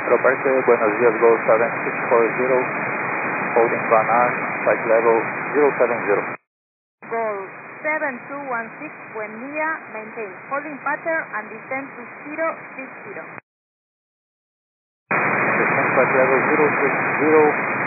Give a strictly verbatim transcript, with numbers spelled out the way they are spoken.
Aeroparque, buenos días, Go seven six four zero, holding Van Nuys, flight level zero seven zero. Gol seven two one six, buen día, maintain holding pattern and descend to zero six zero. Descend flight level zero six zero.